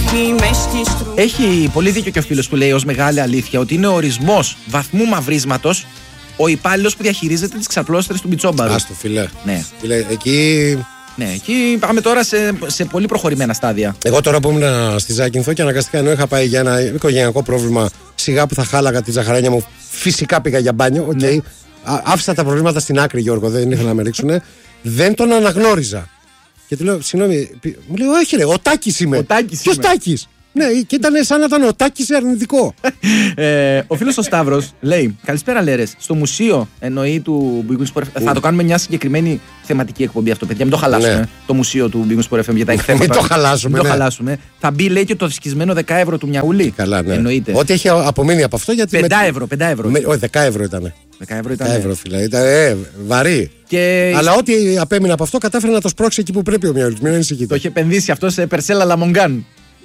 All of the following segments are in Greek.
Έχει πολύ δίκιο και ο φίλος που λέει ως μεγάλη αλήθεια ότι είναι ο ορισμός βαθμού μαυρίσματος ο υπάλληλος που διαχειρίζεται τις ξαπλώστερες του Μπιτσόμπαρου. Άστο, φίλε. Ναι. Φίλε, εκεί. Ναι, εκεί πάμε τώρα σε πολύ προχωρημένα στάδια. Εγώ τώρα που ήμουν στη Ζάκυνθο και αναγκαστικά ενώ είχα πάει για ένα οικογενειακό πρόβλημα, σιγά που θα χάλαγα τη ζαχαρένια μου, φυσικά πήγα για μπάνιο. Okay. Ναι. Άφησα τα προβλήματα στην άκρη, Γιώργο, δεν ήθελα να με ρίξουνε. Δεν τον αναγνώριζα. Και του λέω, συγγνώμη, μου λέει, όχι ρε, ο Τάκης είμαι. Ποιος Τάκης? Ναι, και ήταν σαν να ήταν ο Τάκης αρνητικό. Ο φίλος ο Σταύρος λέει: καλησπέρα, Λέρες. Στο μουσείο εννοεί του Big Wings Sport FM. Θα το κάνουμε μια συγκεκριμένη θεματική εκπομπή αυτό, παιδιά. Μην το χαλάσουμε. Ναι. Το μουσείο του Big Wings Sport FM για τα εκθέματα. Μην το χαλάσουμε. Μην το χαλάσουμε. Θα μπει, λέει, και το σκισμένο 10 ευρώ του Μιαούλη. Καλά, ναι. Εννοείται. Ό,τι έχει απομείνει από αυτό. 5 ευρώ. Όχι, 10 ευρώ ήταν. 10 ευρώ ήταν. 10 ευρώ, φίλε. Ήταν βαρύ. Και... Αλλά ό,τι απέμεινε από αυτό κατάφερε να το σπρώξει εκεί που πρέπει ο Μιαούλης. Μην ανησυχείτε. Το είχε επενδύσει αυτό σε Περσέλα Λαμογκάν.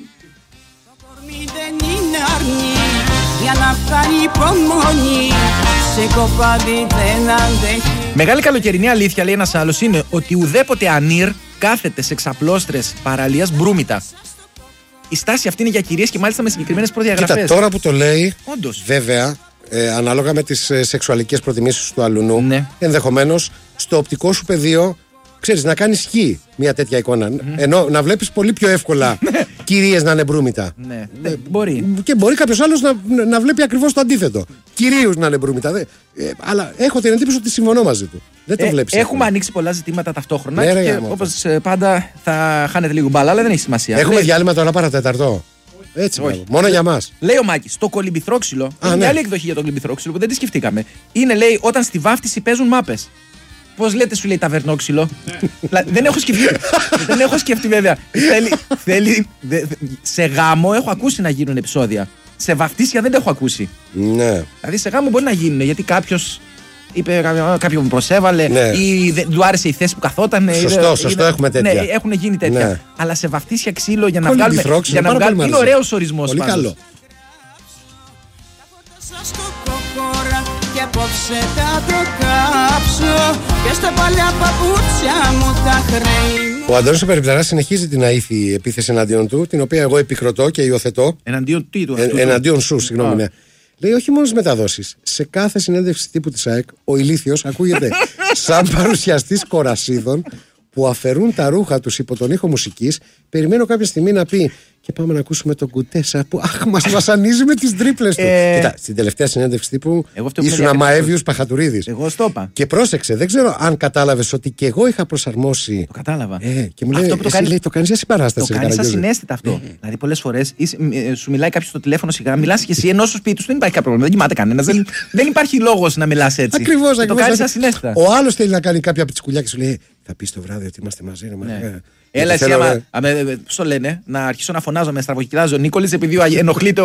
Μεγάλη καλοκαιρινή αλήθεια, λέει ένας άλλος, είναι ότι ουδέποτε ανήρ κάθεται σε ξαπλώστρες παραλίας μπρούμητα. Η στάση αυτή είναι για κυρίες και μάλιστα με συγκεκριμένες προδιαγραφές. Κοίτα, τώρα που το λέει, όντως. βέβαια, ανάλογα με τις σεξουαλικές προτιμήσεις του αλουνού, ναι. Ενδεχομένως στο οπτικό σου πεδίο, ξέρεις, να κάνεις χ μια τέτοια εικόνα. Ενώ να βλέπεις πολύ πιο εύκολα κυρίες να είναι μπρούμητα. Ναι, μπορεί. Και μπορεί κάποιος άλλος να βλέπει ακριβώς το αντίθετο. Κυρίους να είναι μπρούμητα. Αλλά έχω την εντύπωση ότι συμφωνώ μαζί του. Δεν το βλέπεις. Έχουμε ανοίξει πολλά ζητήματα ταυτόχρονα. Ναι, και όπως πάντα θα χάνετε λίγο μπάλα, αλλά δεν έχει σημασία. Έχουμε διάλειμμα τώρα παρατέταρτο. Έτσι, μόνο για μας. Λέει ο Μάκης, το κολυμπηθρόξυλο. Είναι μια άλλη εκδοχή για το κολυμπηθρόξυλο που δεν τη σκεφτήκαμε. Είναι, λέει, όταν στη βάφτιση παίζουν μάπες. Πώς λέτε, σου λέει ταβερνόξυλο. Δεν έχω σκεφτεί βέβαια. Σε γάμο έχω ακούσει να γίνουν επεισόδια. Σε βαφτίσια δεν το έχω ακούσει. Ναι. Δηλαδή σε γάμο μπορεί να γίνουν γιατί κάποιος είπε, κάποιον προσέβαλε ή δεν του άρεσε η θέση που καθόταν. Σωστό, έχουμε τέτοια. Ναι, έχουν γίνει τέτοια. Ναι. Αλλά σε βαφτίσια ξύλο για να βγάλουμε. Είναι ωραίος ορισμός. Πολύ καλό. Και απόψε θα το κάψω και στα παλιά παπούτσια μου τα χρέη. Ο Αντώνης ο Περιπταράς συνεχίζει την αήθη επίθεση εναντίον του, την οποία εγώ επικροτώ και υιοθετώ. Εναντίον τι του? Εναντίον σου, συγγνώμη. Ναι. Λέει όχι μόνο στις μεταδόσεις. Σε κάθε συνέντευξη τύπου της ΑΕΚ, ο ηλίθιος ακούγεται σαν παρουσιαστής κορασίδων που αφαιρούν τα ρούχα τους υπό τον ήχο μουσικής. Περιμένω κάποια στιγμή να πει και πάμε να ακούσουμε τον Κουτέσα που μας βασανίζει με τις τρίπλες του. Κοίτα, στην τελευταία συνέντευξη τύπου ήσουν αμαέβιος Παχατουρίδης. Εγώ στο είπα. Και πρόσεξε, δεν ξέρω αν κατάλαβες ότι και εγώ είχα προσαρμόσει. Το κατάλαβα. Και μου λέει, λέει, το κάνεις για συμπαράσταση. Το κάνεις ασυναίσθητα αυτό. Δηλαδή πολλές φορές σου μιλάει κάποιος στο τηλέφωνο σιγά, μιλάς και εσύ ενώ στο σπίτι του δεν υπάρχει κάποιο πρόβλημα. Δεν κοιμάται κανένας. Δεν υπάρχει λόγος να μιλάς έτσι. Ακριβώς. Το κάνεις ασυναίσθητα. Ο άλλος θέλει να κάνει κάποια πιτσικουλιά και σου λέει θα πει το βράδυ ότι είμαστε μαζί. Έλα εσύ πώς το λένε, να αρχίσω να φωνάζω με στραβοκοιτάζει ο Νίκολης επειδή ενοχλείται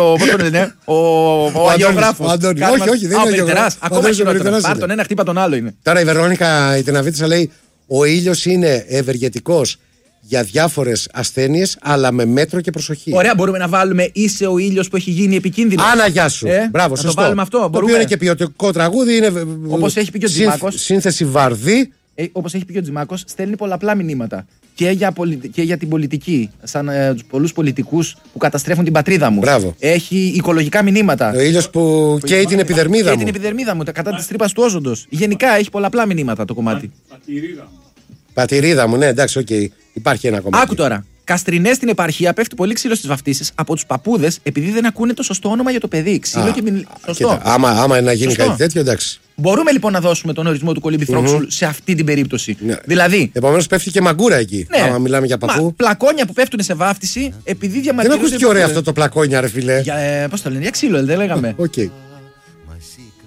ο αγιογράφος. Όχι, δεν είναι ο αγιογράφος. Ακόμα χειρότερα. Πάρ' τον ένα, χτύπα τον άλλο είναι. Τώρα η Βερόνικα η Τεναβίτισσα λέει ο ήλιος είναι ευεργετικός για διάφορες ασθένειες, αλλά με μέτρο και προσοχή. Ωραία, μπορούμε να βάλουμε είσαι ο ήλιος που έχει γίνει επικίνδυνο. Άνα, γεια σου. Μπράβο, σωστό. Το βάλουμε αυτό. Το οποίο είναι και ποιοτικό τραγούδι. Είναι όπως έχει πει και ο Τζιμάκος. Σύνθεση βαρδί. Όπως έχει πει και ο Τζιμάκος, στέλνει πολλαπλά μηνύματα. Και για την πολιτική, σαν τους πολλούς πολιτικούς που καταστρέφουν την πατρίδα μου. Μπράβο. Έχει οικολογικά μηνύματα. Ο ήλιος που καίει την επιδερμίδα μου. Καίει την επιδερμίδα μου, κατά της τρύπας του όζοντος. Γενικά έχει πολλαπλά μηνύματα το κομμάτι. Πατηρίδα μου, ναι, εντάξει, οκ. Υπάρχει ένα κομμάτι. Άκου τώρα. Καστρινές στην επαρχία πέφτει πολύ ξύλο στις βαφτίσεις από τους παππούδες επειδή δεν ακούνε το σωστό όνομα για το παιδί. Ξύλο και σωστό. Κοίτα, άμα να γίνει κάτι τέτοιο, εντάξει. Μπορούμε λοιπόν να δώσουμε τον ορισμό του κολυμπηθρόξυλου σε αυτή την περίπτωση. Ναι. Δηλαδή. Επομένως πέφτει και μαγκούρα εκεί. Ναι. Άμα μιλάμε για παππού. Πλακόνια που πέφτουν σε βάφτιση επειδή διαμαρτυρούνται. Δεν ακούστηκε ωραία αυτό το πλακόνια, ρε φιλέ. Πώς το λένε, για ξύλο, δεν λέγαμε. Okay.